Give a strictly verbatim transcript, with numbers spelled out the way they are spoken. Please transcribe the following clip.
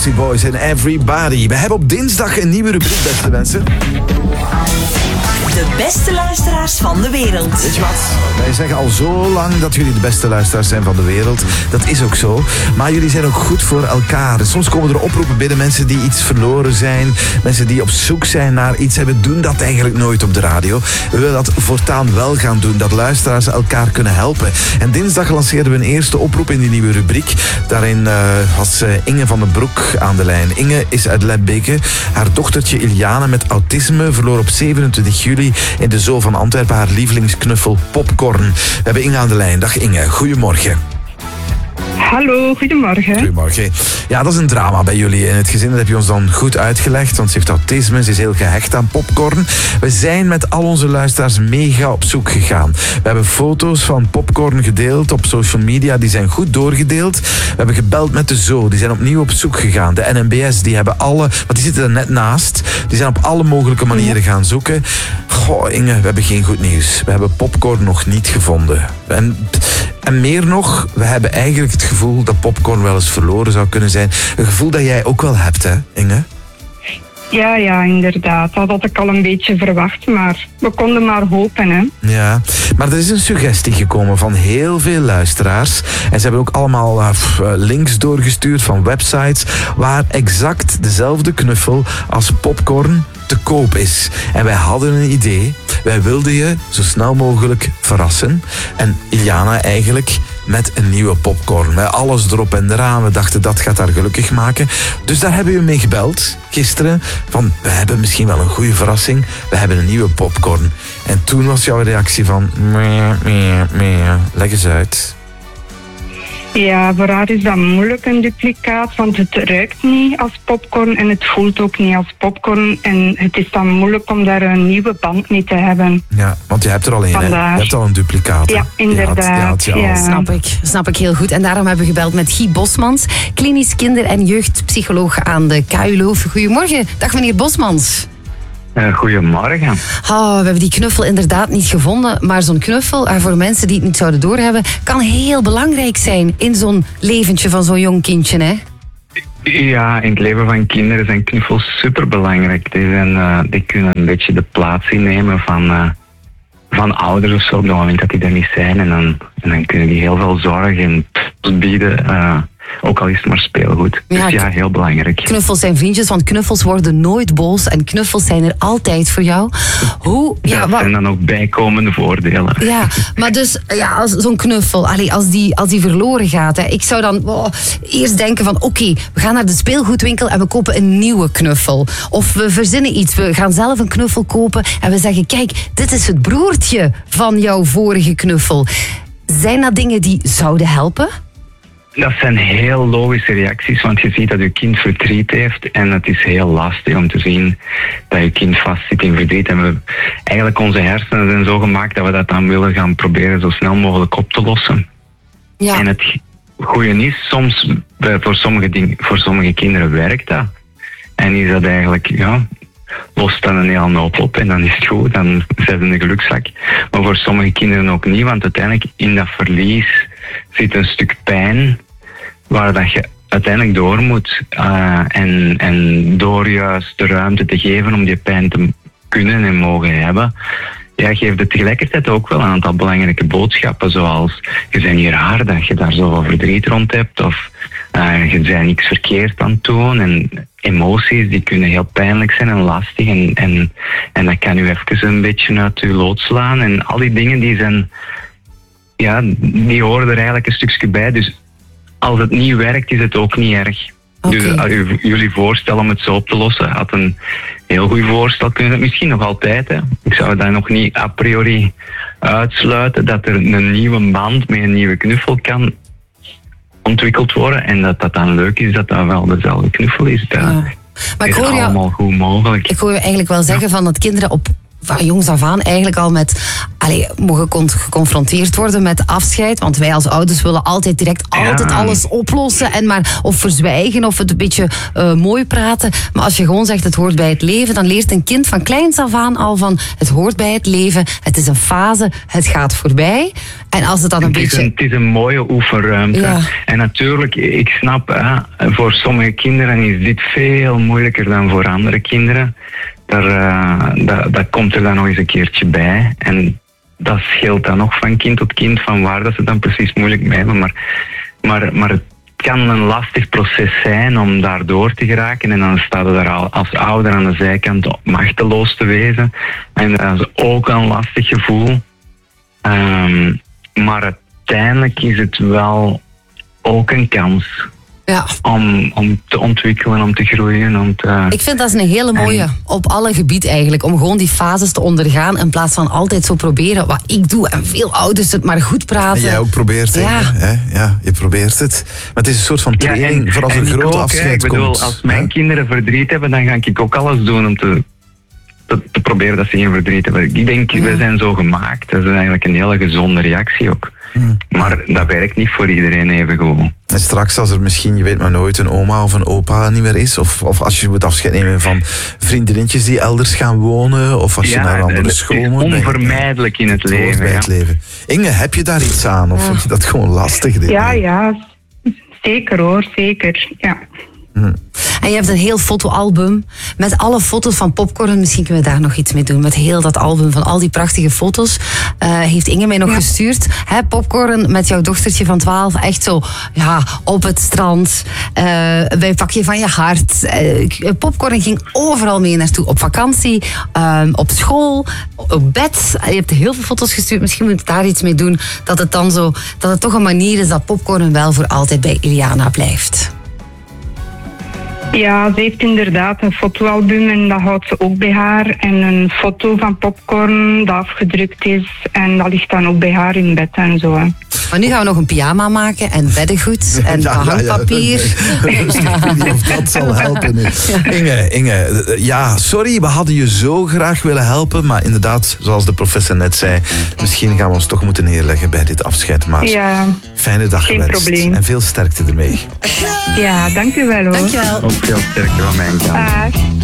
Backstreet Boys en Everybody. We hebben op dinsdag een nieuwe rubriek, beste mensen. De beste luisteraars van de wereld. Weet je wat? Wij zeggen al zo lang dat jullie de beste luisteraars zijn van de wereld. Dat is ook zo. Maar jullie zijn ook goed voor elkaar. Soms komen er oproepen binnen, mensen die iets verloren zijn. Mensen die op zoek zijn naar iets. En we doen dat eigenlijk nooit op de radio. We willen dat voortaan wel gaan doen. Dat luisteraars elkaar kunnen helpen. En dinsdag lanceerden we een eerste oproep in die nieuwe rubriek. Daarin uh, was uh, Inge van den Broek aan de lijn. Inge is uit Lebbeke. Haar dochtertje Iliane met autisme verloor op zevenentwintig juli in de Zoo van Antwerpen haar lievelingsknuffel Popcorn. We hebben Inge aan de lijn. Dag Inge, goedemorgen. Hallo, goedemorgen. Goedemorgen. Ja, dat is een drama bij jullie in het gezin. Dat heb je ons dan goed uitgelegd, want ze heeft autisme, ze is heel gehecht aan popcorn. We zijn met al onze luisteraars mega op zoek gegaan. We hebben foto's van popcorn gedeeld op social media, die zijn goed doorgedeeld. We hebben gebeld met de Zoo, die zijn opnieuw op zoek gegaan. De N M B S, die hebben alle, want die zitten er net naast, die zijn op alle mogelijke manieren gaan zoeken. Goh, Inge, we hebben geen goed nieuws. We hebben popcorn nog niet gevonden. En, en meer nog, we hebben eigenlijk het gevoel dat popcorn wel eens verloren zou kunnen zijn. Een gevoel dat jij ook wel hebt, hè, Inge? Ja, ja, inderdaad. Dat had ik al een beetje verwacht, maar we konden maar hopen, hè. Ja, maar er is een suggestie gekomen van heel veel luisteraars. En ze hebben ook allemaal uh, links doorgestuurd van websites waar exact dezelfde knuffel als popcorn te koop is. En wij hadden een idee. Wij wilden je zo snel mogelijk verrassen. En Iliana eigenlijk met een nieuwe popcorn. Met alles erop en eraan. We dachten dat gaat haar gelukkig maken. Dus daar hebben we mee gebeld gisteren. Van, we hebben misschien wel een goede verrassing. We hebben een nieuwe popcorn. En toen was jouw reactie van... Meh, meh, meh. Leg eens uit. Ja, voor haar is dat moeilijk, een duplicaat, want het ruikt niet als popcorn en het voelt ook niet als popcorn. En het is dan moeilijk om daar een nieuwe band mee te hebben. Ja, want je hebt er al een, hè? Je hebt al een duplicaat. Ja, inderdaad. Je had, je had ja. Snap ik, snap ik heel goed. En daarom hebben we gebeld met Guy Bosmans, klinisch kinder- en jeugdpsycholoog aan de K U Leuven. Goedemorgen. Dag meneer Bosmans. Uh, goedemorgen. Oh, we hebben die knuffel inderdaad niet gevonden, maar zo'n knuffel, uh, voor mensen die het niet zouden doorhebben, kan heel belangrijk zijn in zo'n leventje van zo'n jong kindje, hè? Ja, in het leven van kinderen zijn knuffels superbelangrijk. Die, zijn, uh, die kunnen een beetje de plaats innemen van, uh, van ouders of zo, op het moment dat die er niet zijn. En dan, en dan kunnen die heel veel zorg en bieden. Uh, Ook al is het maar speelgoed. Dus ja, ja, heel belangrijk. Knuffels zijn vriendjes, want knuffels worden nooit boos. En knuffels zijn er altijd voor jou. Hoe? Ja, dat wat... zijn dan ook bijkomende voordelen. Ja, maar dus ja, als zo'n knuffel, allee, als, die, als die verloren gaat. Hè, ik zou dan oh, eerst denken van oké, okay, we gaan naar de speelgoedwinkel en we kopen een nieuwe knuffel. Of we verzinnen iets, we gaan zelf een knuffel kopen en we zeggen kijk, dit is het broertje van jouw vorige knuffel. Zijn dat dingen die zouden helpen? Dat zijn heel logische reacties, want je ziet dat je kind verdriet heeft en het is heel lastig om te zien dat je kind vastzit in verdriet. En we, eigenlijk onze hersenen zijn zo gemaakt dat we dat dan willen gaan proberen zo snel mogelijk op te lossen. Ja. En het goede is, soms voor sommige, dingen, voor sommige kinderen werkt dat. En is dat eigenlijk, ja, lost dan een hele hoop op en dan is het goed, dan zijn ze een gelukzak. Maar voor sommige kinderen ook niet, want uiteindelijk in dat verlies zit een stuk pijn waar dat je uiteindelijk door moet. Uh, en, en door juist de ruimte te geven om die pijn te kunnen en mogen hebben, ja, geeft het tegelijkertijd ook wel een aantal belangrijke boodschappen, zoals je bent niet raar dat je daar zoveel verdriet rond hebt, of uh, je bent niks verkeerd aan het doen. En emoties die kunnen heel pijnlijk zijn en lastig en, en, en dat kan u even een beetje uit uw lood slaan. En al die dingen die zijn, ja, die horen er eigenlijk een stukje bij. Dus als het niet werkt, is het ook niet erg. Okay. Dus als u, jullie voorstel om het zo op te lossen had een heel goed voorstel kunnen het misschien nog altijd. Hè. Ik zou daar nog niet a priori uitsluiten dat er een nieuwe band met een nieuwe knuffel kan ontwikkeld worden. En dat dat dan leuk is dat dat wel dezelfde knuffel is. Dat ja. Maar is ik hoor allemaal jou, goed mogelijk. Ik hoor je eigenlijk wel zeggen van dat kinderen op van jongs af aan eigenlijk al met... Allee, mogen con- geconfronteerd worden met afscheid. Want wij als ouders willen altijd direct Ja. altijd alles oplossen. En maar, of verzwijgen of het een beetje uh, mooi praten. Maar als je gewoon zegt het hoort bij het leven, dan leert een kind van kleins af aan al van het hoort bij het leven. Het is een fase, het gaat voorbij. En als het dan een Het is beetje... een, het is een mooie oefenruimte. Ja. En natuurlijk, ik snap, hè, voor sommige kinderen is dit veel moeilijker dan voor andere kinderen. Daar, uh, dat, dat komt er dan nog eens een keertje bij. En dat scheelt dan nog van kind tot kind, van waar dat ze dan precies moeilijk mee hebben. Maar, maar, maar het kan een lastig proces zijn om daar door te geraken. En dan staat er daar al als ouder aan de zijkant machteloos te wezen. En dat is ook een lastig gevoel. Um, maar uiteindelijk is het wel ook een kans Ja. om, om te ontwikkelen, om te groeien. Om te... Ik vind dat is een hele mooie op alle gebieden eigenlijk. Om gewoon die fases te ondergaan in plaats van altijd zo proberen wat ik doe. En veel ouders het maar goed En praten. jij ook probeert, Ja. hè? Ja, je probeert het. Maar het is een soort van training voor als er en een ik grote ook, hè. afscheid Ik bedoel, komt. als mijn hè? kinderen verdriet hebben, dan ga ik ook alles doen om te, te, te proberen dat ze geen verdriet hebben. Ik denk, we zijn zo gemaakt. Dat is eigenlijk een hele gezonde reactie ook. Hmm. Maar dat werkt niet voor iedereen even goed. En straks als er misschien, je weet maar nooit, een oma of een opa niet meer is. Of, of als je moet afscheid nemen van vriendinnetjes die elders gaan wonen. Of als je naar een andere het school is moet. ben je- onvermijdelijk in het Het hoort leven. bij Ja. het leven. Inge, heb je daar iets aan? Of vind je dat gewoon lastig? dit? Ja, ja. Zeker hoor, zeker. Ja. En je hebt een heel fotoalbum met alle foto's van Popcorn. Misschien kunnen we daar nog iets mee doen. Met heel dat album van al die prachtige foto's. Uh, heeft Inge mij nog Ja. gestuurd. Hè, Popcorn met jouw dochtertje van twaalf. Echt zo, ja, op het strand. Uh, bij een pakje van je hart. Uh, Popcorn ging overal mee naartoe. Op vakantie, um, op school, op bed. Je hebt heel veel foto's gestuurd. Misschien moet ik daar iets mee doen. Dat het dan zo, dat het toch een manier is dat Popcorn wel voor altijd bij Iliana blijft. Ja, ze heeft inderdaad een fotoalbum en dat houdt ze ook bij haar. En een foto van Popcorn dat afgedrukt is. En dat ligt dan ook bij haar in bed en zo. Hè. Maar nu gaan we nog een pyjama maken en beddengoed en Ja, ja, ja. hangpapier. Dus ik weet niet of dat zal helpen nu. Inge, Inge, ja, sorry, we hadden je zo graag willen helpen. Maar inderdaad, zoals de professor net zei, misschien gaan we ons toch moeten neerleggen bij dit afscheid. Maar Ja, fijne dag geen gewenst. probleem. En veel sterkte ermee. ja, dank u wel hoor. Dankjewel. Ook veel sterker van mijn kant. Dag.